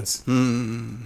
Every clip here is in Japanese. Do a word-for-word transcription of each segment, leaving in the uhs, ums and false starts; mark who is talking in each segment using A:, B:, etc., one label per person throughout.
A: ズ、
B: うん、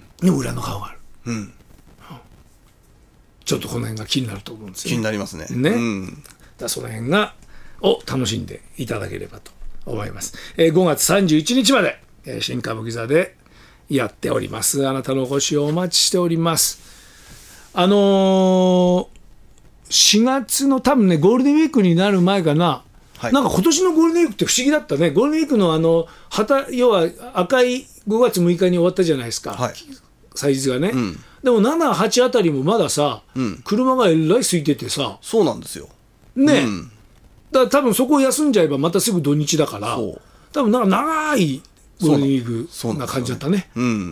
A: にも裏の顔がある、
B: うん、
A: ちょっとこの辺が気になると思うんですよ、ね、
B: 気になりますね。
A: ね、
B: うん、
A: だその辺がを楽しんでいただければと思います。えー、ごがつさんじゅういちにちまで、えー、新歌舞伎座でやっております。あなたのお越しをお待ちしております。あのー、しがつの多分ねゴールデンウィークになる前かな、はい、なんか今年のゴールデンウィークって不思議だったね。ゴールデンウィークのあの旗要は赤いごがつむいかに終わったじゃないですか、はい、祭日がね、うん、でもなな、はちあたりもまださ、うん、車がえらい空いててさ。
B: そうなんですよ
A: ね、うん、だから多分そこを休んじゃえばまたすぐ土日だから、多分なんか長いゴールデンウィークな感じだったね。そう、うんうん、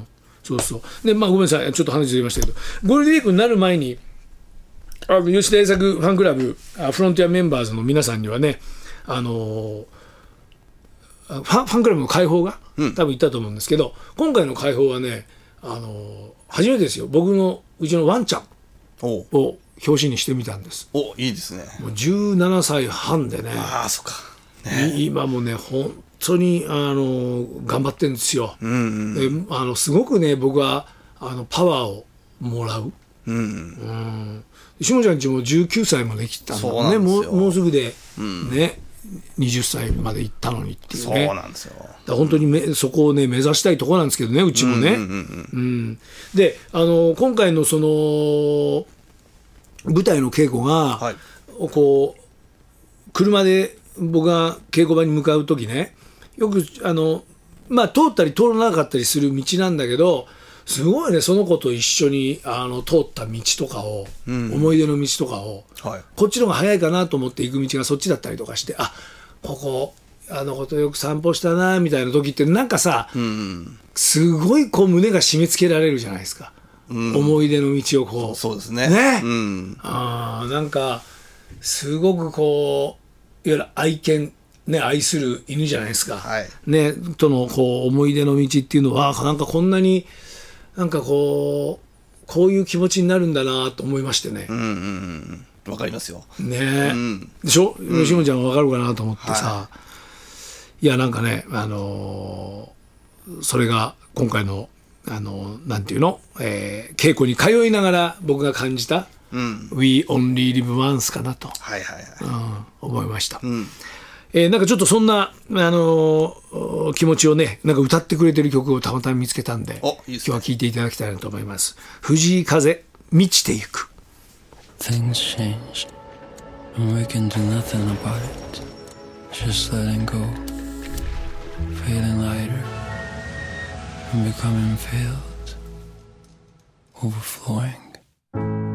A: そうそうで、まあ、ごめんなさいちょっと話ずれましたけど、ゴールデンウィークになる前にあの吉田栄作ファンクラブフロンティアメンバーズの皆さんにはね、あのファン、ファンクラブの開放が多分言ったと思うんですけど、うん、今回の開放はね、あの初めてですよ。僕のうちのワンちゃんを表紙にしてみたんです。
B: お、いいですね。
A: もうじゅうななさいはんでね、
B: あ、そっか、ね、
A: 今もね本当にあの頑張ってるんですよ、うんうん、であのすごくね僕はあのパワーをもらう、うんうん、しもちゃんちもじゅうきゅうさいまで来たんだもんね。もう、もうすぐで、うん、ねはたちまで行ったのにっていうね。
B: そうなんですよ。
A: だ本当にめそこをね目指したいところなんですけどね、うちもね、うんうんうんうん、であの今回のその舞台の稽古が、はい、こう車で僕が稽古場に向かう時ね、よくあの、まあ、通ったり通らなかったりする道なんだけど、すごいねその子と一緒にあの通った道とかを、うん、思い出の道とかを、はい、こっちの方が早いかなと思って行く道がそっちだったりとかして、あここあの子とよく散歩したなみたいな時ってなんかさ、うん、すごいこう胸が締め付けられるじゃないですか、うん、思い出の道をこう、
B: そうですね、
A: ね、
B: うん、
A: あなんかすごくこういわゆる愛犬ね、愛する犬じゃないですか、はい、ね、とのこう思い出の道っていうのはなんかこんなになんかこうこういう気持ちになるんだなと思いましてね。
B: うんうんうん、わかりますよ。
A: ねえ、うん、でしょ、うん、吉本ちゃんわかるかなと思ってさ、はい、いやなんかね、あのー、それが今回の、あのー、なんていうの、えー、稽古に通いながら僕が感じた、うん、We Only Live Once かなと、はいはいはい、うん、思いました。うん、えー、なんかちょっとそんな、あのー、気持ちをねなんか歌ってくれてる曲をたまたま見つけたんで、いいですね、今日は聴いていただきたいなと思います。藤井風満ちてゆく。
C: Things changed and we can do nothing about it. Just letting go, feeling lighter and becoming filled, overflowing.